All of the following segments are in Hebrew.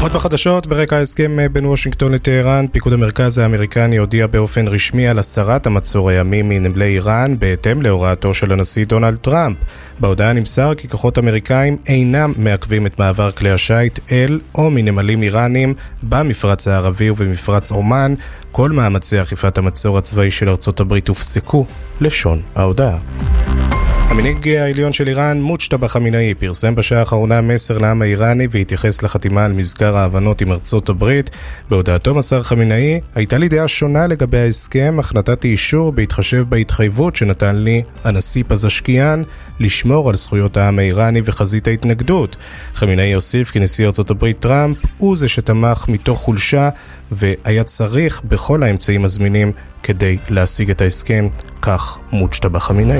עוד בחדשות, ברקע ההסכם בין וושינגטון לטהרן, פיקוד המרכז האמריקני הודיע באופן רשמי על הסרת המצור הימי מנמלי איראן בהתאם להוראתו של הנשיא דונלד טראמפ. בהודעה נמסר כי כוחות אמריקאים אינם מעכבים את מעבר כלי השיט אל או מנמלים איראנים במפרץ הערבי ובמפרץ עומן. כל מאמצי אכיפת המצור הצבאי של ארצות הברית הופסקו, לשון ההודעה. המנהיג העליון של איראן, מוג'טבא חמינאי, פרסם בשעה האחרונה מסר לעם האיראני והתייחס לחתימה על מזכר ההבנות עם ארצות הברית. בהודעתו מסר חמינאי, הייתה לי דעה שונה לגבי ההסכם, אך נתתי אישור בהתחשב בהתחייבות שנתן לי הנשיא פזשקיאן לשמור על זכויות העם האיראני וחזית ההתנגדות. חמינאי הוסיף כי נשיא ארצות הברית טראמפ הוא זה שתמך מתוך חולשה והיה צריך בכל האמצעים הזמינים כדי להשיג את ההסכם, כך מוג'טבא חמינאי.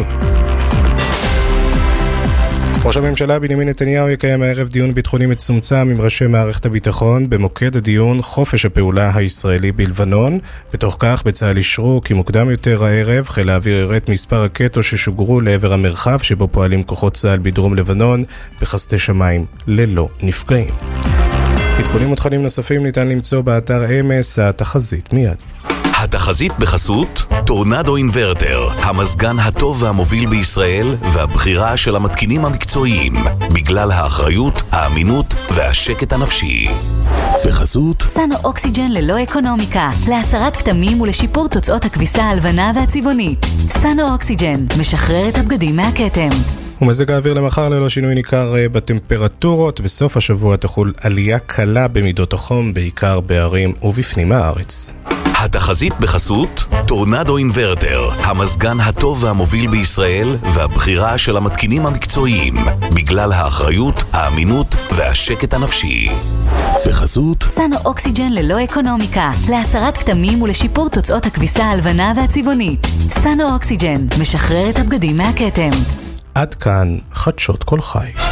ראש הממשלה בנימין נתניהו יקיים הערב דיון ביטחוני מצומצם עם ראשי מערכת הביטחון. במוקד הדיון חופש הפעולה הישראלי בלבנון. בתוך כך בצה"ל אישרו כי מוקדם יותר הערב חיל האוויר יראה מספר רקטות ששוגרו לעבר המרחב שבו פועלים כוחות צה"ל בדרום לבנון בחסדי שמיים ללא נפגעים. עדכונים ותכנים נוספים ניתן למצוא באתר אמס. התחזית מיד. התחזית בחסות טורנדו אינברטר, המזגן הטוב והמוביל בישראל והבחירה של המתקינים המקצועיים בגלל האחריות, האמינות והשקט הנפשי. בחסות סנו אוקסיג'ן ללא אקונומיקה, להסרת כתמים ולשיפור תוצאות הכביסה הלבנה והצבעונית. סנו אוקסיג'ן משחרר את הבגדים מהכתם. ומזג האוויר למחר ללא שינוי ניכר בטמפרטורות. בסוף השבוע תחול עלייה קלה במידות החום, בעיקר בערים ובפנים הארץ. התחזית בחסות טורנדו אינברטר, המזגן הטוב והמוביל בישראל והבחירה של המתקינים המקצועיים בגלל האחריות, האמינות והשקט הנפשי. בחסות סנו אוקסיג'ן ללא אקונומיקה, להסרת כתמים ולשיפור תוצאות הכביסה הלבנה והצבעונית. סנו אוקסיג'ן משחרר את הבגדים מהכתם. עד כאן חדשות כל חי.